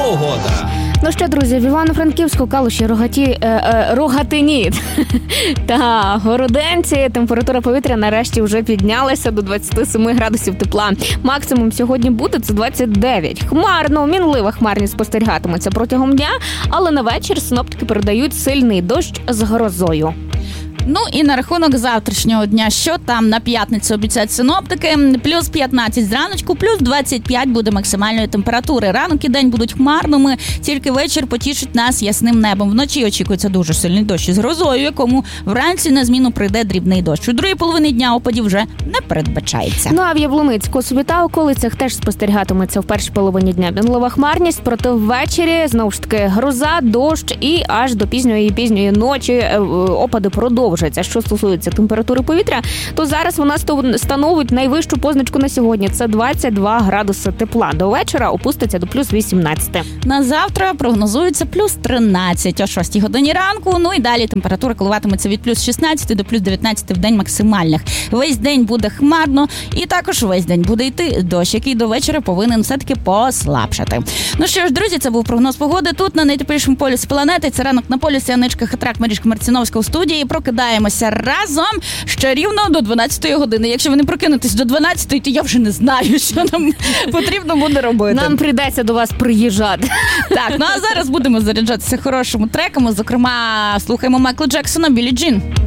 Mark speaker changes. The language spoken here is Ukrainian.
Speaker 1: Погода.
Speaker 2: Ну що, друзі, в Івано-Франківську, Калуші, Рогатині та Городенці температура повітря нарешті вже піднялася до 27 градусів тепла. Максимум сьогодні буде – це 29. Хмарно, мінлива хмарність спостерігатиметься протягом дня, але на вечір синоптики передають сильний дощ з грозою.
Speaker 3: Ну і на рахунок завтрашнього дня, що там на п'ятницю обіцяють синоптики, плюс 15 зраночку, плюс 25 буде максимальної температури. Ранок і день будуть хмарними, тільки вечір потішить нас ясним небом. Вночі очікується дуже сильний дощ із грозою, якому вранці на зміну прийде дрібний дощ. У другій половині дня опадів вже не передбачається.
Speaker 2: Ну а в Яблуницьку, собі та околицях теж спостерігатиметься в першій половині дня мінлива хмарність, проте ввечері знову ж таки гроза, дощ і аж до пізньої ночі опади продовжуються. Що стосується температури повітря, то зараз вона становить найвищу позначку на сьогодні. Це 22 градуси тепла. До вечора опуститься до плюс 18.
Speaker 3: На завтра прогнозується плюс 13 о 6 годині ранку. Ну і далі температура коливатиметься від плюс 16 до плюс 19 в день максимальних. Весь день буде хмарно і також весь день буде йти дощ, який до вечора повинен все-таки послабшати. Ну що ж, друзі, це був прогноз погоди тут на найтеплішому полюсі планети. Це ранок на полюсі. Аничка Хатрак, Марічка Марціновська у студії. Прокидаємося разом ще рівно до 12 години. Якщо ви не прокинетесь до 12, то я вже не знаю, що нам потрібно буде робити.
Speaker 2: Нам прийдеться до вас приїжджати.
Speaker 3: Так, ну а зараз будемо заряджатися хорошими треками. Зокрема, слухаємо Майкла Джексона «Біллі Джін».